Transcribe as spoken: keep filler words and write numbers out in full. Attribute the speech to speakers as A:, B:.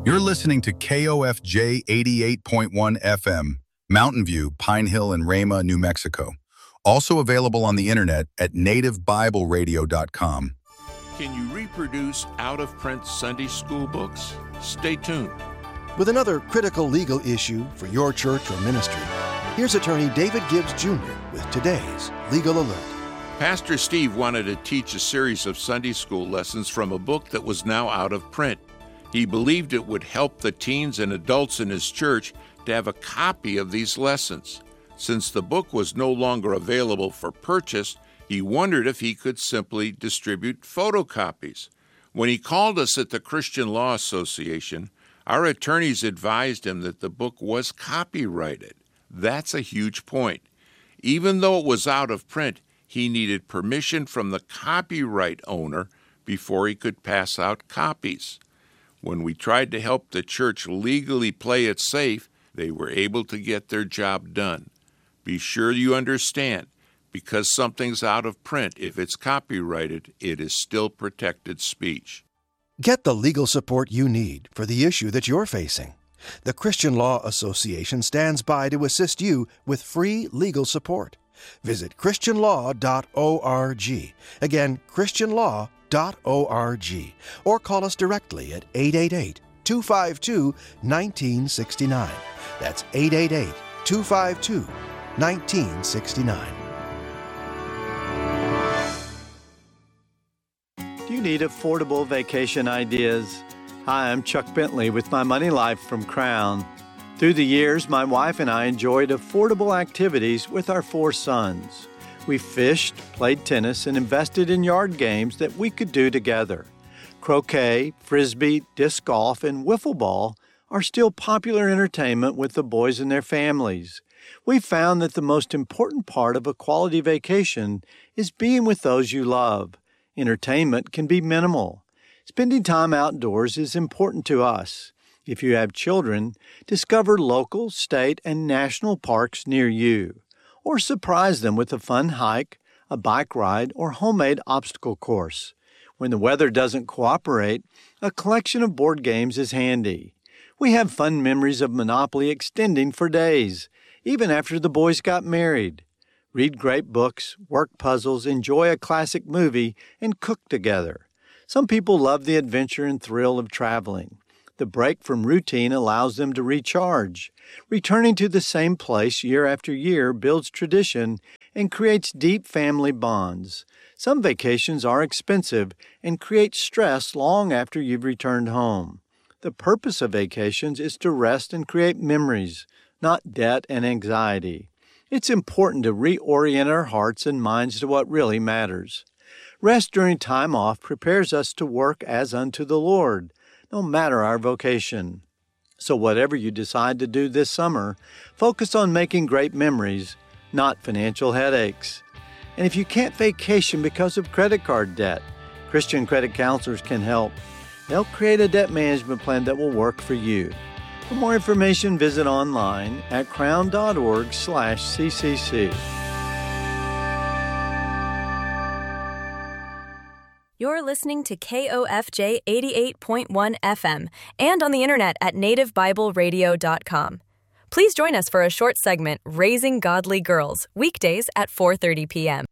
A: You're listening to K O F J eighty-eight point one F M, Mountain View, Pine Hill, and Rama, New Mexico. Also available on the internet at native bible radio dot com.
B: Can you reproduce out-of-print Sunday school books? Stay tuned.
C: With another critical legal issue for your church or ministry, here's attorney David Gibbs Junior with today's Legal Alert.
B: Pastor Steve wanted to teach a series of Sunday school lessons from a book that was now out of print. He believed it would help the teens and adults in his church to have a copy of these lessons. Since the book was no longer available for purchase, he wondered if he could simply distribute photocopies. When he called us at the Christian Law Association, our attorneys advised him that the book was copyrighted. That's a huge point. Even though it was out of print, he needed permission from the copyright owner before he could pass out copies. When we tried to help the church legally play it safe, they were able to get their job done. Be sure you understand, because something's out of print, if it's copyrighted, it is still protected speech.
C: Get the legal support you need for the issue that you're facing. The Christian Law Association stands by to assist you with free legal support. Visit christian law dot org. Again, christian law dot org. Or call us directly at eight eight eight, two five two, one nine six nine. That's eight eight eight, two five two, one nine six nine.
D: Do you need affordable vacation ideas? Hi, I'm Chuck Bentley with My Money Life from Crown. Through the years, my wife and I enjoyed affordable activities with our four sons. We fished, played tennis, and invested in yard games that we could do together. Croquet, frisbee, disc golf, and wiffle ball are still popular entertainment with the boys and their families. We found that the most important part of a quality vacation is being with those you love. Entertainment can be minimal. Spending time outdoors is important to us. If you have children, discover local, state, and national parks near you. Or surprise them with a fun hike, a bike ride, or homemade obstacle course. When the weather doesn't cooperate, a collection of board games is handy. We have fun memories of Monopoly extending for days, even after the boys got married. Read great books, work puzzles, enjoy a classic movie, and cook together. Some people love the adventure and thrill of traveling. The break from routine allows them to recharge. Returning to the same place year after year builds tradition and creates deep family bonds. Some vacations are expensive and create stress long after you've returned home. The purpose of vacations is to rest and create memories, not debt and anxiety. It's important to reorient our hearts and minds to what really matters. Rest during time off prepares us to work as unto the Lord, no matter our vocation. So whatever you decide to do this summer, focus on making great memories, not financial headaches. And if you can't vacation because of credit card debt, Christian credit counselors can help. They'll create a debt management plan that will work for you. For more information, visit online at crown dot org slash C C C.
E: You're listening to K O F J eighty-eight point one F M and on the internet at native bible radio dot com. Please join us for a short segment, Raising Godly Girls, weekdays at four thirty p.m.